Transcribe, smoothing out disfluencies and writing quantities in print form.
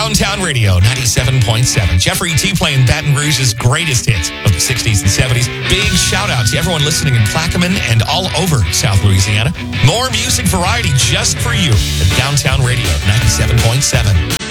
Downtown Radio 97.7. Jeffrey T playing Baton Rouge's greatest hits of the 60s and 70s. Big shout out to everyone listening in Plaquemine and all over South Louisiana. More music variety just for you at Downtown Radio 97.7.